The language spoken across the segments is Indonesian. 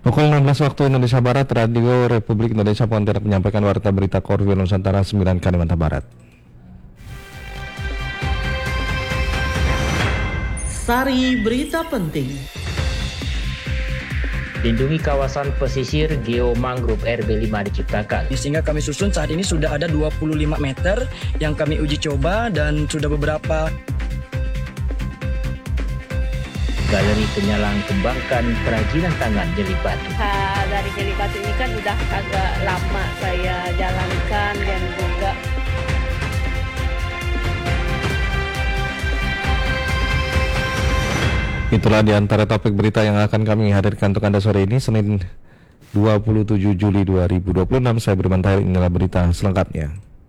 Pukul 16 waktu Indonesia Barat, Radio Republik Indonesia Pontianak menyampaikan warta berita Korwil Nusantara 9 Kalimantan Barat. Sari berita penting. Lindungi kawasan pesisir Geomangrove RB5 diciptakan. Sehingga kami susun saat ini sudah ada 25 meter yang kami uji coba dan sudah beberapa. Galeri penyalang kembangkan kerajinan tangan jeli batu. Dari jeli batu ini kan udah agak lama saya jalankan dan juga Itulah di antara topik berita yang akan kami hadirkan untuk Anda sore ini, Senin 27 Juli 2026. Saya Beriman Tahir, inilah berita selengkapnya.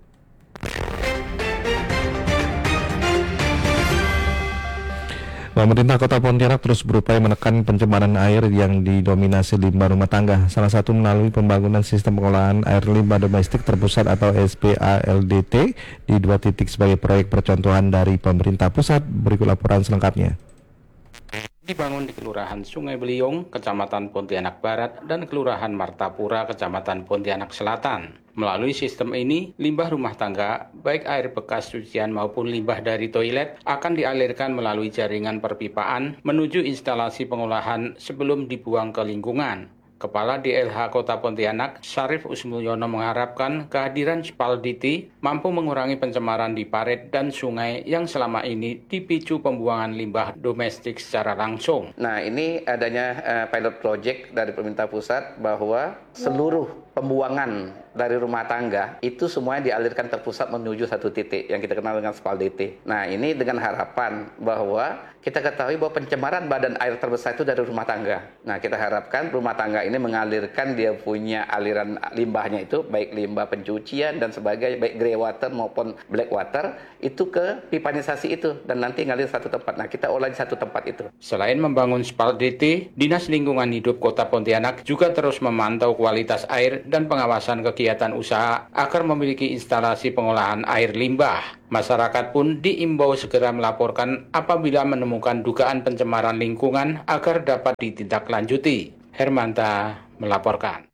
Pemerintah Kota Pontianak terus berupaya menekan pencemaran air yang didominasi limbah rumah tangga, salah satu melalui pembangunan sistem pengolahan air limbah domestik terpusat atau SPALDT di 2 titik sebagai proyek percontohan dari pemerintah pusat. Berikut laporan selengkapnya. Dibangun di Kelurahan Sungai Beliung, Kecamatan Pontianak Barat, dan Kelurahan Martapura, Kecamatan Pontianak Selatan. Melalui sistem ini, limbah rumah tangga, baik air bekas cucian maupun limbah dari toilet, akan dialirkan melalui jaringan perpipaan menuju instalasi pengolahan sebelum dibuang ke lingkungan. Kepala DLH Kota Pontianak, Syarif Usmulyono mengharapkan kehadiran SPALDT mampu mengurangi pencemaran di parit dan sungai yang selama ini dipicu pembuangan limbah domestik secara langsung. Nah, ini adanya pilot project dari pemerintah pusat bahwa seluruh pembuangan dari rumah tangga itu semuanya dialirkan terpusat menuju satu titik yang kita kenal dengan SPALDT. Nah, ini dengan harapan bahwa kita ketahui bahwa pencemaran badan air terbesar itu dari rumah tangga. Nah, kita harapkan rumah tangga ini mengalirkan dia punya aliran limbahnya itu, baik limbah pencucian dan sebagainya, baik grey water maupun black water, itu ke pipanisasi itu dan nanti ngalir satu tempat. Nah, kita olah di satu tempat itu. Selain membangun SPALDT, Dinas Lingkungan Hidup Kota Pontianak juga terus memantau kualitas air dan pengawasan kegiatan usaha agar memiliki instalasi pengolahan air limbah. Masyarakat pun diimbau segera melaporkan apabila menemukan dugaan pencemaran lingkungan agar dapat ditindaklanjuti. Hermanta melaporkan.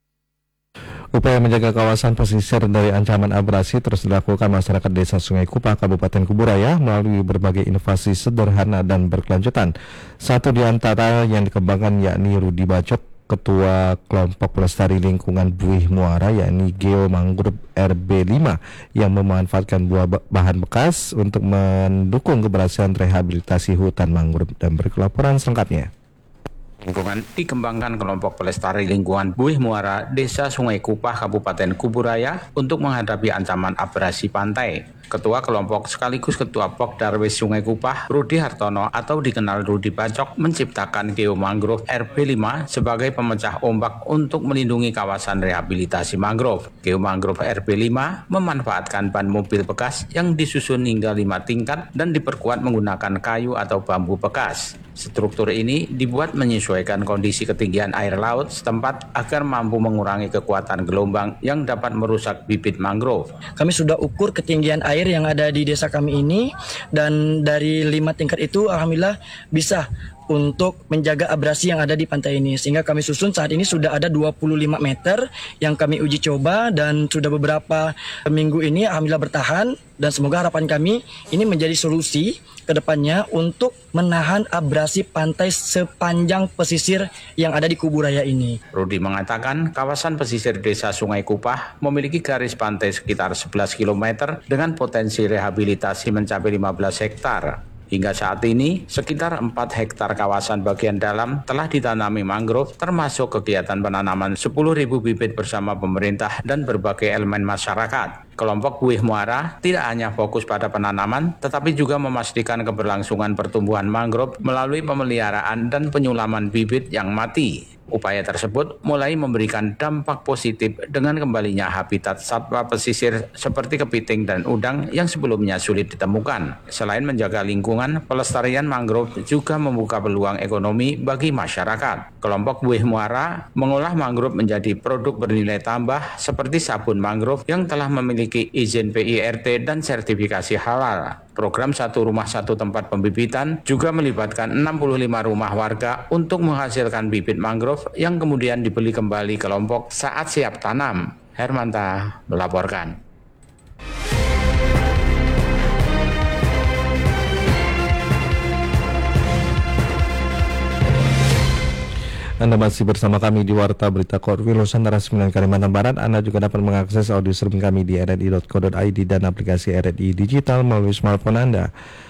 Upaya menjaga kawasan pesisir dari ancaman abrasi terus dilakukan masyarakat Desa Sungai Kupah, Kabupaten Kuburaya melalui berbagai inovasi sederhana dan berkelanjutan. Satu di antara yang dikembangkan yakni Rudi Bacok, Ketua Kelompok Pelestari Lingkungan Buih Muara, yakni Geomangrove RB5, yang memanfaatkan buah bahan bekas untuk mendukung keberhasilan rehabilitasi hutan mangrove. Dan berikut laporan selengkapnya. Lingkungan dikembangkan kelompok pelestari lingkungan Buih Muara, Desa Sungai Kupah, Kabupaten Kuburaya untuk menghadapi ancaman abrasi pantai. Ketua kelompok sekaligus Ketua Pok Darwis Sungai Kupah, Rudi Hartono atau dikenal Rudi Bacok, menciptakan Geomangrove RB5 sebagai pemecah ombak untuk melindungi kawasan rehabilitasi mangrove. Geomangrove RB5 memanfaatkan ban mobil bekas yang disusun hingga 5 tingkat dan diperkuat menggunakan kayu atau bambu bekas. Struktur ini dibuat menyesuaikan kondisi ketinggian air laut setempat agar mampu mengurangi kekuatan gelombang yang dapat merusak bibit mangrove. Kami sudah ukur ketinggian air yang ada di desa kami ini dan dari 5 tingkat itu alhamdulillah bisa untuk menjaga abrasi yang ada di pantai ini, sehingga kami susun saat ini sudah ada 25 meter yang kami uji coba dan sudah beberapa minggu ini alhamdulillah bertahan, dan semoga harapan kami ini menjadi solusi ke depannya untuk menahan abrasi pantai sepanjang pesisir yang ada di Kuburaya ini. Rudi mengatakan kawasan pesisir Desa Sungai Kupah memiliki garis pantai sekitar 11 km dengan potensi rehabilitasi mencapai 15 hektar. Hingga saat ini, sekitar 4 hektar kawasan bagian dalam telah ditanami mangrove, termasuk kegiatan penanaman 10.000 bibit bersama pemerintah dan berbagai elemen masyarakat. Kelompok Buih Muara tidak hanya fokus pada penanaman, tetapi juga memastikan keberlangsungan pertumbuhan mangrove melalui pemeliharaan dan penyulaman bibit yang mati. Upaya tersebut mulai memberikan dampak positif dengan kembalinya habitat satwa pesisir seperti kepiting dan udang yang sebelumnya sulit ditemukan. Selain menjaga lingkungan, pelestarian mangrove juga membuka peluang ekonomi bagi masyarakat. Kelompok Buih Muara mengolah mangrove menjadi produk bernilai tambah seperti sabun mangrove yang telah memiliki izin PIRT dan sertifikasi halal. Program Satu Rumah Satu Tempat Pembibitan juga melibatkan 65 rumah warga untuk menghasilkan bibit mangrove yang kemudian dibeli kembali kelompok saat siap tanam. Hermanta melaporkan. Anda masih bersama kami di Warta Berita Korwil Nusantara 9 Kalimantan Barat. Anda juga dapat mengakses audio streaming kami di rri.co.id dan aplikasi RRI Digital melalui smartphone Anda.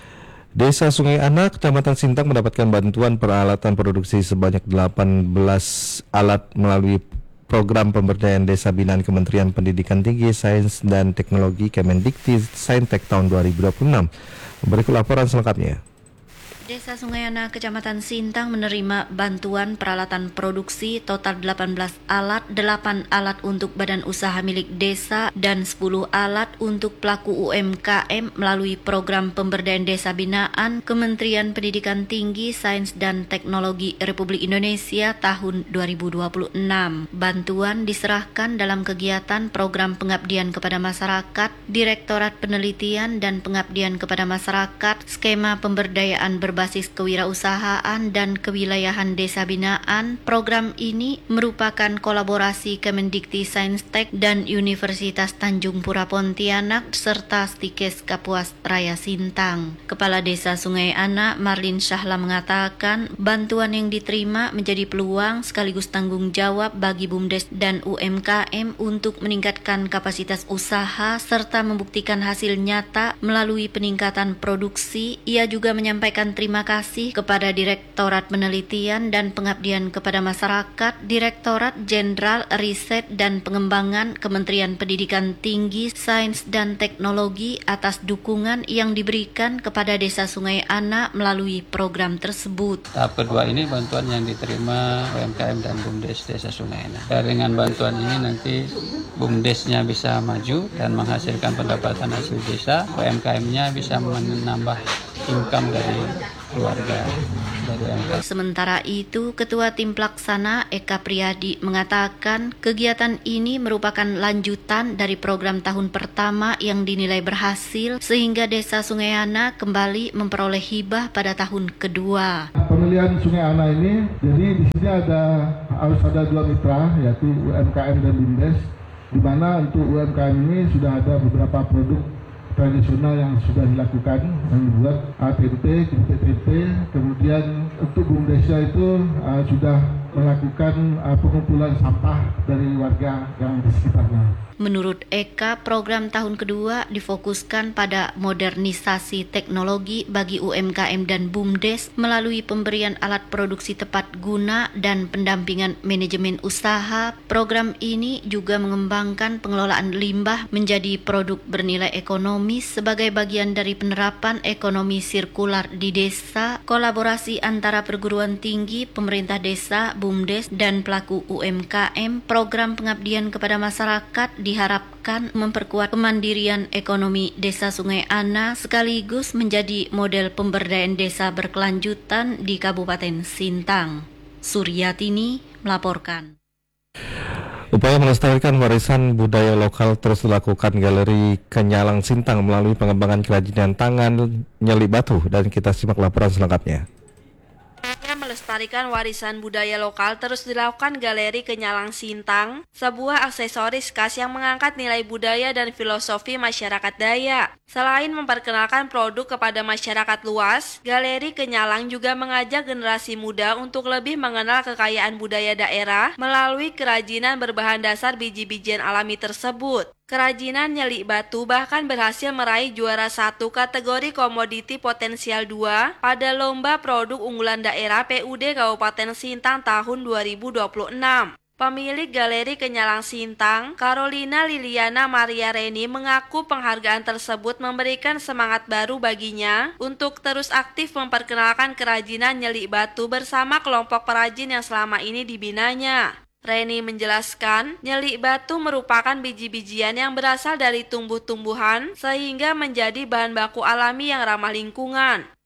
Desa Sungai Anak, Kecamatan Sintang mendapatkan bantuan peralatan produksi sebanyak 18 alat melalui program pemberdayaan desa binaan Kementerian Pendidikan Tinggi, Sains dan Teknologi Kemendikti Saintek tahun 2026. Berikut laporan selengkapnya. Desa Sungai Anak, Kecamatan Sintang menerima bantuan peralatan produksi total 18 alat, 8 alat untuk badan usaha milik desa, dan 10 alat untuk pelaku UMKM melalui program pemberdayaan desa binaan Kementerian Pendidikan Tinggi, Sains dan Teknologi Republik Indonesia tahun 2026. Bantuan diserahkan dalam kegiatan program pengabdian kepada masyarakat, Direktorat Penelitian dan Pengabdian kepada Masyarakat, skema pemberdayaan berbasis kewirausahaan dan kewilayahan desa binaan. Program ini merupakan kolaborasi Kemendikti Saintek dan Universitas Tanjung Pura Pontianak serta Stikes Kapuas Raya Sintang. Kepala Desa Sungai Anak Marlin Syahla mengatakan bantuan yang diterima menjadi peluang sekaligus tanggung jawab bagi BUMDes dan UMKM untuk meningkatkan kapasitas usaha serta membuktikan hasil nyata melalui peningkatan produksi. Ia juga menyampaikan terima kasih kepada Direktorat Penelitian dan Pengabdian kepada Masyarakat, Direktorat Jenderal Riset dan Pengembangan Kementerian Pendidikan Tinggi, Sains dan Teknologi atas dukungan yang diberikan kepada Desa Sungai Anak melalui program tersebut. Tahap kedua ini bantuan yang diterima UMKM dan BUMDes Desa Sungai Anak. Dengan bantuan ini nanti BUMDesnya bisa maju dan menghasilkan pendapatan hasil desa, UMKM-nya bisa menambah income dari keluarga dari UMKM. Sementara itu, Ketua Tim Pelaksana Eka Priyadi mengatakan kegiatan ini merupakan lanjutan dari program tahun pertama yang dinilai berhasil sehingga Desa Sungai Anak kembali memperoleh hibah pada tahun kedua. Pemilihan Sungai Anak ini, jadi di sini harus ada dua mitra, yaitu UMKM dan BUMDes, di mana untuk UMKM ini sudah ada beberapa produk tradisional yang sudah dilakukan, yang dibuat tempe, tempe. Kemudian untuk BUMDesnya itu sudah melakukan pengumpulan sampah dari warga yang di sekitarnya. Menurut Eka, program tahun kedua difokuskan pada modernisasi teknologi bagi UMKM dan BUMDes melalui pemberian alat produksi tepat guna dan pendampingan manajemen usaha. Program ini juga mengembangkan pengelolaan limbah menjadi produk bernilai ekonomis sebagai bagian dari penerapan ekonomi sirkular di desa. Kolaborasi antara perguruan tinggi, pemerintah desa, BUMDes, dan pelaku UMKM, program pengabdian kepada masyarakat diharapkan memperkuat kemandirian ekonomi Desa Sungai Anak sekaligus menjadi model pemberdayaan desa berkelanjutan di Kabupaten Sintang. Suryatini melaporkan. Upaya melestarikan warisan budaya lokal terus dilakukan Galeri Kenyalang Sintang melalui pengembangan kerajinan tangan nyeli batu, dan kita simak laporan selengkapnya. Melestarikan warisan budaya lokal terus dilakukan Galeri Kenyalang Sintang, sebuah aksesoris khas yang mengangkat nilai budaya dan filosofi masyarakat Dayak. Selain memperkenalkan produk kepada masyarakat luas, Galeri Kenyalang juga mengajak generasi muda untuk lebih mengenal kekayaan budaya daerah melalui kerajinan berbahan dasar biji-bijian alami tersebut. Kerajinan nyeli batu bahkan berhasil meraih juara 1 kategori komoditi potensial 2 pada Lomba Produk Unggulan Daerah PUD Kabupaten Sintang tahun 2026. Pemilik Galeri Kenyalang Sintang, Carolina Liliana Maria Reni, mengaku penghargaan tersebut memberikan semangat baru baginya untuk terus aktif memperkenalkan kerajinan nyeli batu bersama kelompok perajin yang selama ini dibinanya. Reni menjelaskan, nyeli batu merupakan biji-bijian yang berasal dari tumbuh-tumbuhan sehingga menjadi bahan baku alami yang ramah lingkungan.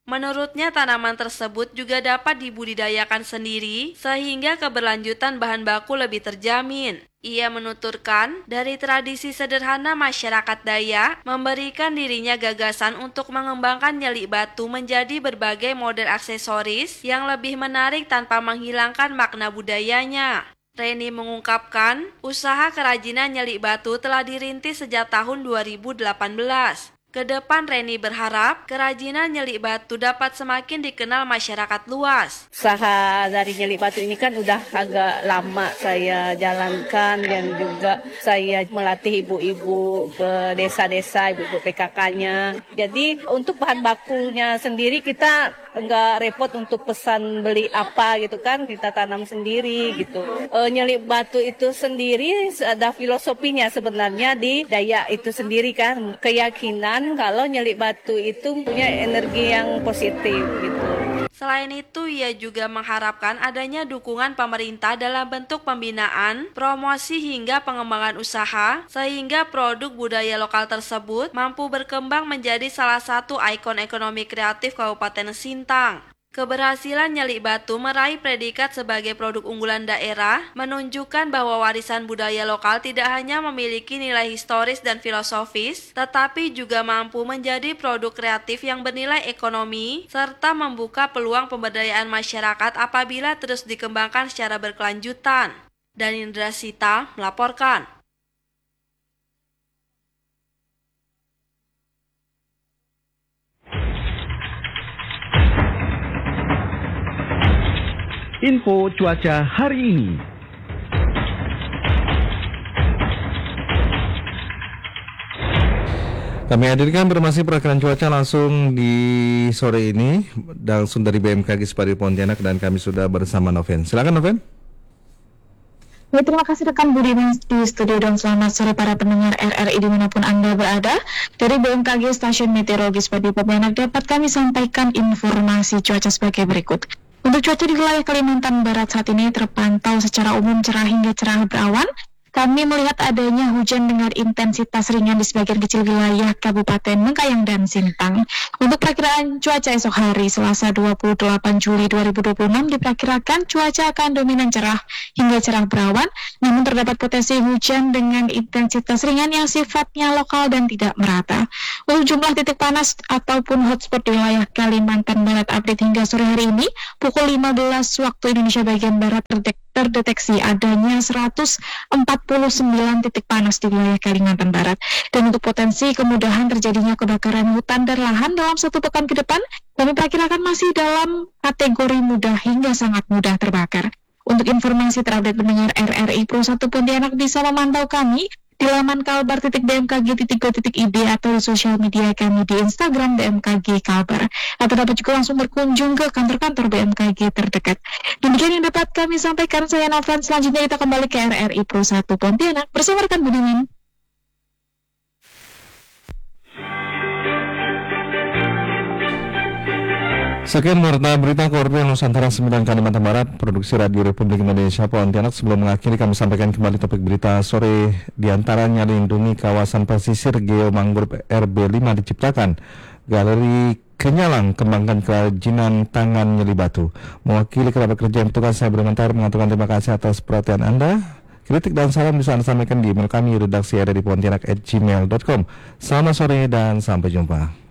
Menurutnya tanaman tersebut juga dapat dibudidayakan sendiri sehingga keberlanjutan bahan baku lebih terjamin. Ia menuturkan, dari tradisi sederhana masyarakat Dayak memberikan dirinya gagasan untuk mengembangkan nyelik batu menjadi berbagai model aksesoris yang lebih menarik tanpa menghilangkan makna budayanya. Reni mengungkapkan, usaha kerajinan nyelik batu telah dirintis sejak tahun 2018. Kedepan Reni berharap kerajinan nyelik batu dapat semakin dikenal masyarakat luas. Usaha dari nyelik batu ini kan udah agak lama saya jalankan dan juga saya melatih ibu-ibu ke desa-desa, ibu-ibu PKK-nya. Jadi untuk bahan bakunya sendiri kita nggak repot untuk pesan beli apa gitu kan, kita tanam sendiri gitu. Nyelik batu itu sendiri ada filosofinya sebenarnya di Dayak itu sendiri kan, keyakinan kalau nyelik batu itu punya energi yang positif gitu. Selain itu, ia juga mengharapkan adanya dukungan pemerintah dalam bentuk pembinaan, promosi hingga pengembangan usaha, sehingga produk budaya lokal tersebut mampu berkembang menjadi salah satu ikon ekonomi kreatif Kabupaten Sintang. Keberhasilan nyelik batu meraih predikat sebagai produk unggulan daerah menunjukkan bahwa warisan budaya lokal tidak hanya memiliki nilai historis dan filosofis, tetapi juga mampu menjadi produk kreatif yang bernilai ekonomi serta membuka peluang pemberdayaan masyarakat apabila terus dikembangkan secara berkelanjutan. Dan Indra Sita melaporkan. Info cuaca hari ini. Kami hadirkan informasi perakiraan cuaca langsung di sore ini, langsung dari BMKG Spadi Pontianak, dan kami sudah bersama Noven. Silakan Noven. Ya, terima kasih rekan Budiman di studio dan selamat sore para pendengar RRI dimanapun Anda berada. Dari BMKG Stasiun Meteorologi Spadi Pontianak dapat kami sampaikan informasi cuaca sebagai berikut. Untuk cuaca di wilayah Kalimantan Barat saat ini terpantau secara umum cerah hingga cerah berawan. Kami melihat adanya hujan dengan intensitas ringan di sebagian kecil wilayah Kabupaten Mengkayang dan Sintang. Untuk perakiraan cuaca esok hari Selasa 28 Juli 2026 diperkirakan cuaca akan dominan cerah hingga cerah berawan, namun terdapat potensi hujan dengan intensitas ringan yang sifatnya lokal dan tidak merata. Untuk jumlah titik panas ataupun hotspot di wilayah Kalimantan Barat update hingga sore hari ini, pukul 15 waktu Indonesia bagian Barat terdeteksi adanya 149 titik panas di wilayah Kalimantan Barat. Dan untuk potensi kemudahan terjadinya kebakaran hutan dan lahan dalam satu pekan ke depan, kami perkirakan masih dalam kategori mudah hingga sangat mudah terbakar. Untuk informasi terupdate pendengar RRI Pro 1 Pontianak bisa memantau kami di laman kalbar.bmkg.go.id atau di sosial media kami di Instagram BMKG Kalbar, atau dapat juga langsung berkunjung ke kantor-kantor BMKG terdekat. Demikian yang dapat kami sampaikan, saya Novan. Selanjutnya kita kembali ke RRI Pro 1 Pontianak bersama rekan Budiman. Sekian warta berita Koordinat Nusantara 9 Kalimantan Barat, produksi Radio Republik Indonesia Pontianak. Sebelum mengakhiri, kami sampaikan kembali topik berita sore, diantaranya lindungi kawasan pesisir Geomangrove RB5 diciptakan, Galeri Kenyalang kembangkan kerajinan tangan nyeli batu. Mewakili kerabat kerja yang bertugas, saya berkomentar mengaturkan terima kasih atas perhatian Anda. Kritik dan saran bisa Anda sampaikan di email kami redaksi@pontianak@gmail.com. Selamat sore dan sampai jumpa.